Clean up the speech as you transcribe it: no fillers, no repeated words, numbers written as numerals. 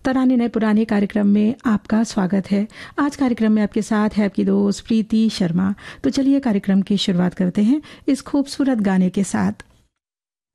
तराने नए पुराने कार्यक्रम में आपका स्वागत है। आज कार्यक्रम में आपके साथ है आपकी दोस्त प्रीति शर्मा। तो चलिए कार्यक्रम की शुरुआत करते हैं इस खूबसूरत गाने के साथ।